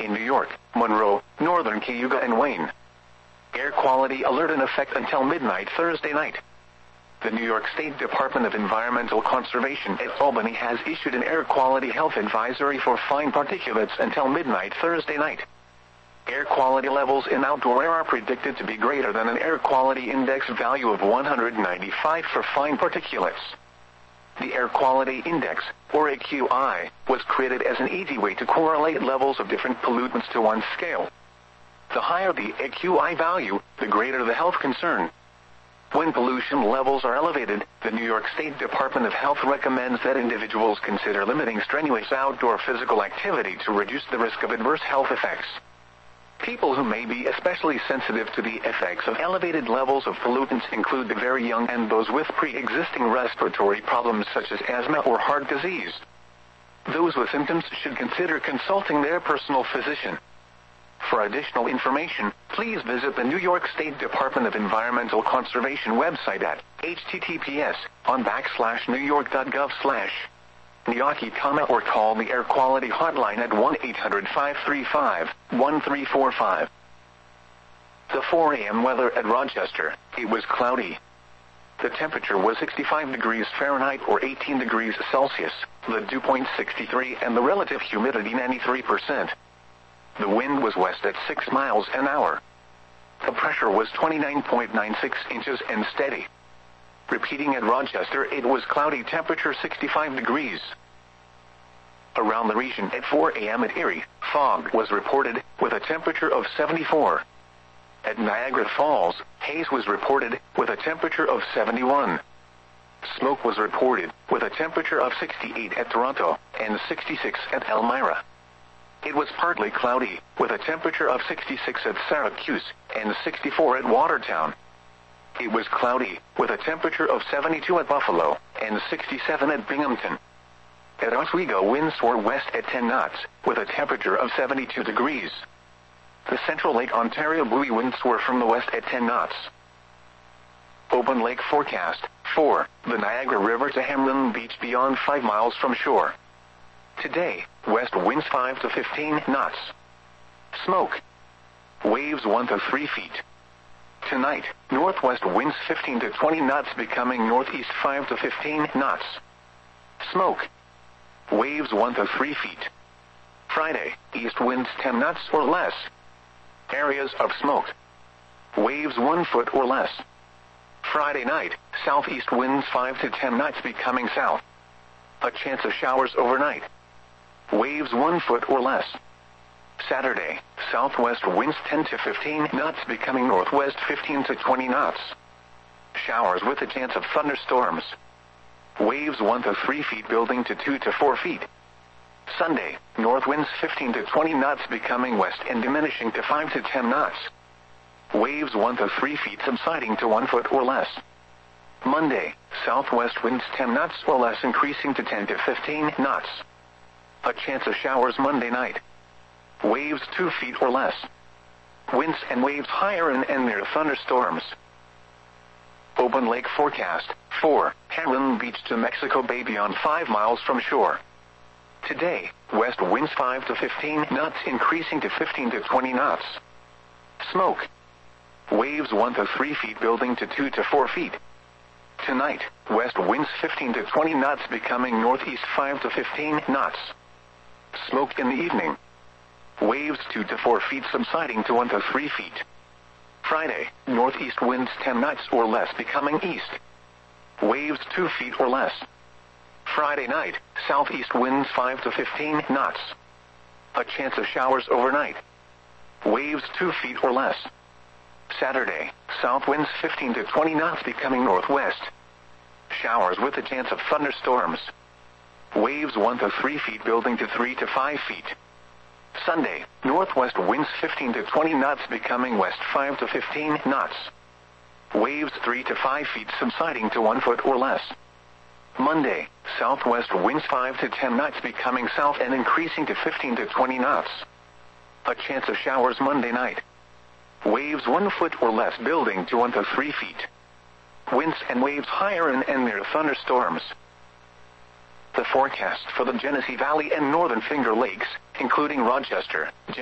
in New York, Monroe, Northern Cayuga and Wayne. Air quality alert in effect until midnight Thursday night. The New York State Department of Environmental Conservation at Albany has issued an air quality health advisory for fine particulates until midnight Thursday night. Air quality levels in outdoor air are predicted to be greater than an air quality index value of 195 for fine particulates. The Air Quality Index, or AQI, was created as an easy way to correlate levels of different pollutants to one scale. The higher the AQI value, the greater the health concern. When pollution levels are elevated, the New York State Department of Health recommends that individuals consider limiting strenuous outdoor physical activity to reduce the risk of adverse health effects. People who may be especially sensitive to the effects of elevated levels of pollutants include the very young and those with pre-existing respiratory problems such as asthma or heart disease. Those with symptoms should consider consulting their personal physician. For additional information, please visit the New York State Department of Environmental Conservation website at https://newyork.gov/NYAKI, or call the Air Quality Hotline at 1-800-535-1345. The 4 a.m. weather at Rochester. It was cloudy. The temperature was 65 degrees Fahrenheit or 18 degrees Celsius, the dew point 63 and the relative humidity 93%. The wind was west at 6 miles an hour. The pressure was 29.96 inches and steady. Repeating at Rochester, it was cloudy, temperature 65 degrees. Around the region at 4 a.m. at Erie, fog was reported, with a temperature of 74. At Niagara Falls, haze was reported, with a temperature of 71. Smoke was reported, with a temperature of 68 at Toronto, and 66 at Elmira. It was partly cloudy, with a temperature of 66 at Syracuse, and 64 at Watertown. It was cloudy, with a temperature of 72 at Buffalo, and 67 at Binghamton. At Oswego, winds were west at 10 knots, with a temperature of 72 degrees. The Central Lake Ontario buoy winds were from the west at 10 knots. Open lake forecast. 4. The Niagara River to Hamlin Beach beyond 5 miles from shore. Today, west winds 5 to 15 knots. Smoke. Waves 1 to 3 feet. Tonight, northwest winds 15 to 20 knots becoming northeast 5 to 15 knots. Smoke. Waves 1 to 3 feet. Friday, east winds 10 knots or less. Areas of smoke. Waves 1 foot or less. Friday night, southeast winds 5 to 10 knots becoming south. A chance of showers overnight. Waves 1 foot or less. Saturday, southwest winds 10 to 15 knots becoming northwest 15 to 20 knots. Showers with a chance of thunderstorms. Waves 1 to 3 feet building to 2 to 4 feet. Sunday, north winds 15 to 20 knots becoming west and diminishing to 5 to 10 knots. Waves 1 to 3 feet subsiding to 1 foot or less. Monday, southwest winds 10 knots or less increasing to 10 to 15 knots. A chance of showers Monday night. Waves 2 feet or less. Winds and waves higher and near thunderstorms. Open lake forecast. 4. Hamlin Beach to Mexico Bay beyond 5 miles from shore. Today, west winds 5 to 15 knots increasing to 15 to 20 knots. Smoke. Waves 1 to 3 feet building to 2 to 4 feet. Tonight, west winds 15 to 20 knots becoming northeast 5 to 15 knots. Smoke in the evening. Waves 2 to 4 feet subsiding to 1 to 3 feet. Friday, northeast winds 10 knots or less becoming east. Waves 2 feet or less. Friday night, southeast winds 5 to 15 knots. A chance of showers overnight. Waves 2 feet or less. Saturday, south winds 15 to 20 knots becoming northwest. Showers with a chance of thunderstorms. Waves 1 to 3 feet building to 3 to 5 feet. Sunday, northwest winds 15 to 20 knots becoming west 5 to 15 knots. Waves 3 to 5 feet subsiding to 1 foot or less. Monday, southwest winds 5 to 10 knots becoming south and increasing to 15 to 20 knots. A chance of showers Monday night. Waves 1 foot or less building to 1 to 3 feet. Winds and waves higher and near thunderstorms. The forecast for the Genesee Valley and Northern Finger Lakes, including Rochester,